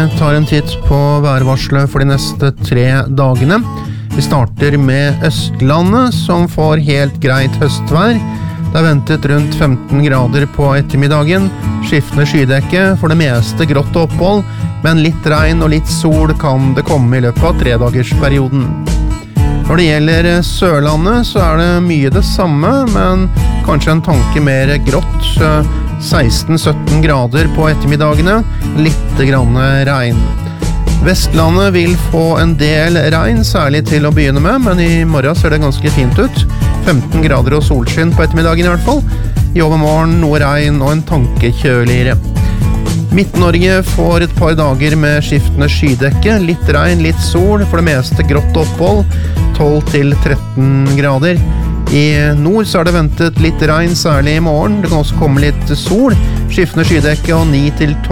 tar en titt på værvarselet for de neste 3 dagene. Vi starter med Østlandet, som får helt greit høstvær. Det er ventet rundt 15 grader på ettermiddagen, skiftende skydekke, for det meste grått opphold, men litt regn og litt sol kan det komme i løpet av 3-dagersperioden. Når det gjelder Sørlandet, så er det mye det samme, men kanskje en tanke mer grått, 16-17 grader på ettermiddagene, litt grann regn. Vestlandet vil få en del regn, særlig til å begynne med, men i morgen ser det ganske fint ut. 15 grader og solskinn på ettermiddagen i hvert fall. I overmorgen noe regn og en tanke kjøligere. Midt-Norge får et par dager med skiftende skydekke, litt regn, litt sol, for det meste grått opphold, 12-13 grader. I nord så er det ventet litt regn, særlig i morgen. Det kan også komme litt sol, skiftende skydekke og 9-12